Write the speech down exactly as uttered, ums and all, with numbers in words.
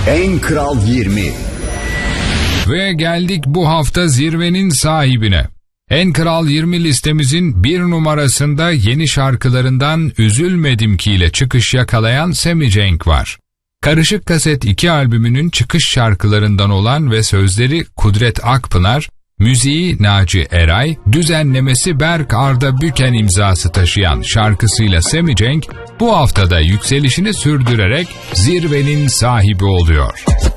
En Kral yirmi. Ve geldik bu hafta zirvenin sahibine. En Kral yirmi listemizin bir numarasında yeni şarkılarından Üzülmedim Ki ile çıkış yakalayan Sammy Cenk var. Karışık Kaset iki albümünün çıkış şarkılarından olan ve sözleri Kudret Akpınar, müziği Naci Eray, düzenlemesi Berk Arda Büken imzası taşıyan şarkısıyla Sammy Cenk bu haftada yükselişini sürdürerek zirvenin sahibi oluyor.